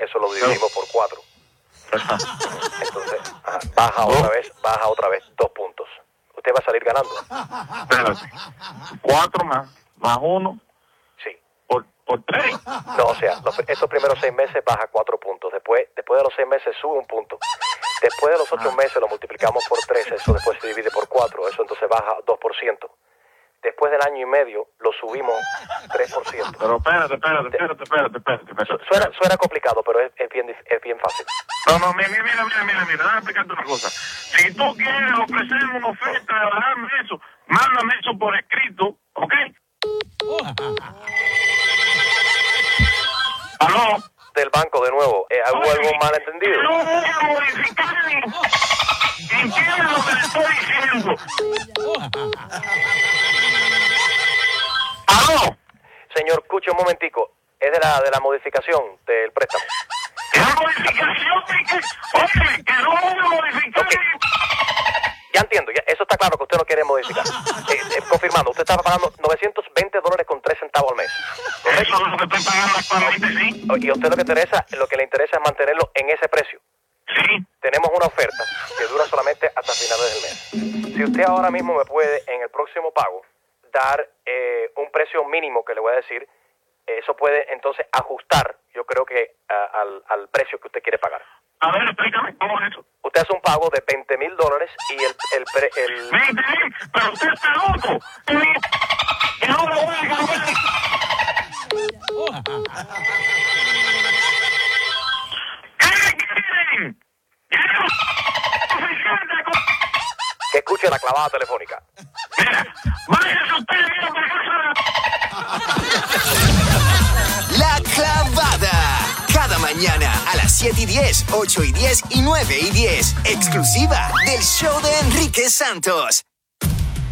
eso lo dividimos por 4. Entonces, baja otra vez 2 puntos. Usted va a salir ganando. Espérate. 4 más 1. Sí. Por 3. No, o sea, estos primeros 6 meses baja 4 puntos. Después de los 6 meses sube 1 punto. Después de los 8 meses lo multiplicamos por 3. Eso después se divide por 4. Eso entonces baja 2%. Después del año y medio lo subimos 3%. Pero espérate. Suena complicado, pero es bien fácil. No, mira, déjame explicarte una cosa. Si tú quieres ofrecerme una oferta de bajarme eso, mándame eso por escrito, ¿ok? ¿Aló? Del banco de nuevo, ¿hubo algún malentendido? No voy a modificar. ¿Entiendes lo que le estoy diciendo? ¿Aló? Señor, escuche un momentico. Es de la modificación del préstamo. ¿La modificación de qué? Oye, que no voy a modificar. Okay. Ya entiendo, eso está claro que usted no quiere modificar. Confirmando, usted estaba pagando $920 con 3 centavos al mes. ¿Correcto? Eso es lo que estoy pagando actualmente, sí. Y a usted lo que le interesa es mantenerlo en ese precio. Sí. Tenemos una oferta que dura solamente hasta finales del mes. Si usted ahora mismo me puede, en el próximo pago, dar un precio mínimo que le voy a decir, eso puede entonces ajustar, yo creo que al precio que usted quiere pagar. A ver, explícame, ¿cómo es eso? Usted hace un pago de $20,000 y el ¿20,000? Pero usted está loco. Y no lo voy a cambiar. ¿Qué quieren? Que escuche la clavada telefónica. Mira, váyase usted, mira, para La Clavada. Cada mañana a las 7:10, 8:10 y 9:10. Exclusiva del show de Enrique Santos.